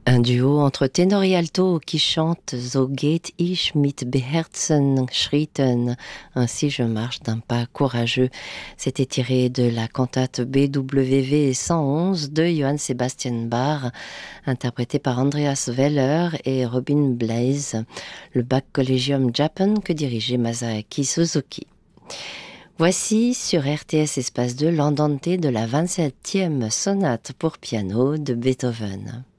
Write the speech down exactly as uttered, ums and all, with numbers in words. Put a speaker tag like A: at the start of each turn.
A: Un duo entre ténor et alto qui chante So geht ich mit Beherzen Schritten, ainsi je marche d'un pas courageux. C'était tiré de la cantate B W V cent onze de Johann Sebastian Bach, interprété par Andreas Weller et Robin Blaise, le Bach Collegium Japan que dirigeait Masaaki Suzuki. Voici sur R T S Espace deux l'andante de la vingt-septième sonate pour piano de Beethoven.